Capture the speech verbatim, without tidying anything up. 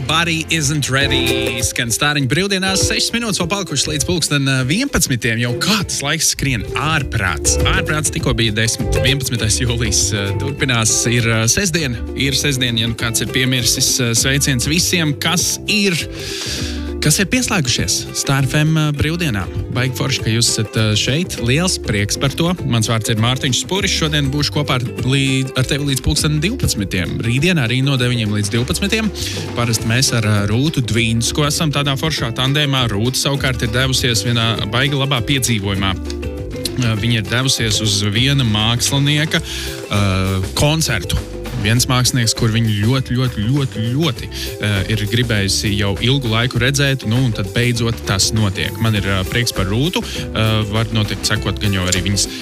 Body isn't ready. Skan stāriņu brīvdienās, sešas minūtes vēl palikušas līdz pulksten vienpadsmitiem. Jau kā tas laiks skrien ārprāts. Ārprāts tikko bija desmit, vienpadsmitais jūlijas. Turpinās, ir sestdien, ir sestdien, ja nu kāds ir piemirsis. Sveiciens visiem, kas ir, kas ir pieslēgušies Star F M brīvdienām. Baigi forši, ka jūs esat šeit. Liels prieks par to. Mans vārds ir Mārtiņš Spuris. Šodien būšu kopā ar, līdz, ar tevi līdz pulksten divpadsmitiem. Rītdien arī no deviņiem līdz divpadsmitiem. Parasti mēs ar Rūtu Dvīnsku esam tādā foršā tandēmā. Rūta savukārt ir devusies vienā baigi labā piedzīvojumā. Viņa ir devusies uz viena mākslinieka uh, koncertu. Viens mākslinieks, kur viņi ļoti, ļoti, ļoti, ļoti uh, ir gribējusi jau ilgu laiku redzēt, nu, un tad beidzot tas notiek. Man ir uh, prieks par Rūtu, uh, var notikt sekot gan jau arī viņas